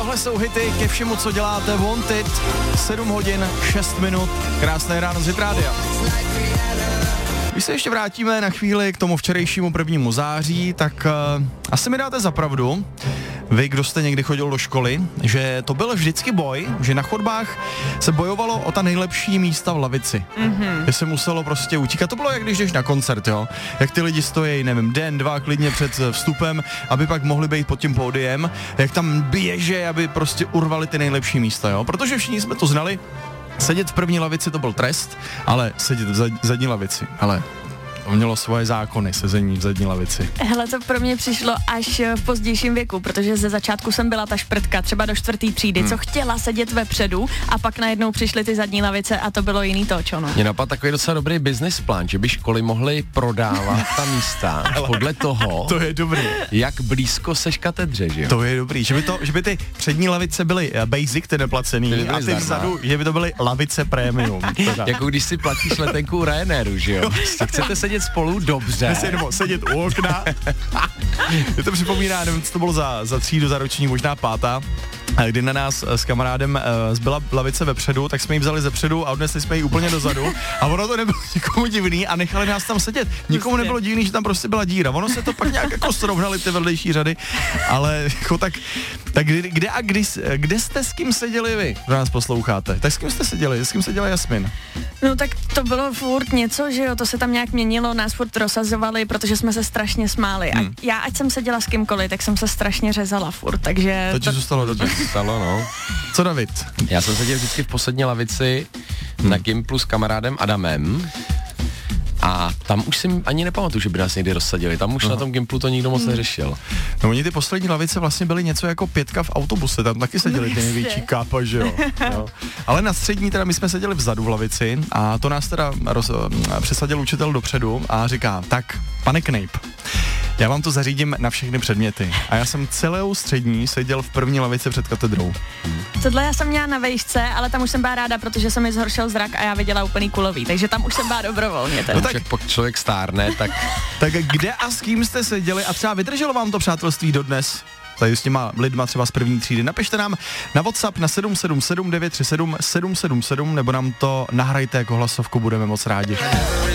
Tohle jsou hity ke všemu, co děláte. Wanted, 7 hodin, 6 minut, krásné ráno z Hit Rádia. Když se ještě vrátíme na chvíli k tomu včerejšímu 1. září, tak asi mi dáte za pravdu, vy, kdo jste někdy chodil do školy, že to byl vždycky boj, že na chodbách se bojovalo o ta nejlepší místa v lavici. Že se muselo prostě utíkat. To bylo, jak když jdeš na koncert, jo. Jak ty lidi stojí, nevím, den, 2 klidně před vstupem, aby pak mohli být pod tím pódiem, jak tam běže, aby prostě urvali ty nejlepší místa, jo. Protože všichni jsme to znali. Sedět v první lavici to byl trest, ale sedět v zadní lavici, ale to mělo svoje zákony, sezení v zadní lavici. Hele, to pro mě přišlo až v pozdějším věku, protože ze začátku jsem byla ta šprtka, třeba do 4. třídy, co chtěla sedět vepředu a pak najednou přišly ty zadní lavice a to bylo jiný toč, no. Mě napadl takový docela dobrý business plán, že by školy mohly prodávat ta místa podle toho, to je dobrý, jak blízko seš katedře, že jo? To je dobrý, že by ty přední lavice byly basic, ty neplacený, a ty vzadu, že by to byly lavice premium. Jako když si platíš letenku u Ryanairu, že jo? Chcete sedět spolu dobře. Sedět u okna. Mě to připomíná, nevím, co to bylo za třídu, za roční, možná 5. Kdy na nás s kamarádem zbyla lavice vepředu, tak jsme ji vzali zepředu a odnesli jsme ji úplně dozadu a ono to nebylo nikomu divný a nechali nás tam sedět. Nikomu nebylo divný, že tam prostě byla díra. Ono se to pak nějak jako srovnali ty vedlejší řady, ale jako tak kde jste s kým seděli vy, kdo nás posloucháte? Tak s kým jste seděli? S kým seděla Jasmin? No tak to bylo furt něco, že jo, to se tam nějak měnilo, nás furt rozsazovali, protože jsme se strašně smáli. A já, ať jsem seděla s kýmkoliv, tak jsem se strašně řezala furt, takže... To ti zůstalo dobře. Stalo, no. Co David? Já jsem seděl vždycky v poslední lavici na Gimplu s kamarádem Adamem a tam už si ani nepamatuju, že by nás někdy rozsadili. Tam už na tom Gimplu to nikdo moc neřešil. No oni ty poslední lavice vlastně byly něco jako 5 v autobuse, tam taky seděli ty největší kápa, že jo. Ale na střední teda my jsme seděli vzadu v lavici a to nás teda přesadil učitel dopředu a říká, tak pane Knejp, já vám to zařídím na všechny předměty. A já jsem celou střední seděl v první lavici před katedrou. Tohle já jsem měla na vejšce, ale tam už jsem byla ráda, protože se mi zhoršil zrak a já viděla úplný kulový, takže tam už jsem byla dobrovolně. No tak pokud člověk stárne, tak... Tak kde a s kým jste seděli a třeba vydrželo vám to přátelství dodnes? Tady s těma lidma třeba z první třídy. Napište nám na WhatsApp na 777 937 777 nebo nám to nahrajte jako hlasovku, budeme moc rádi.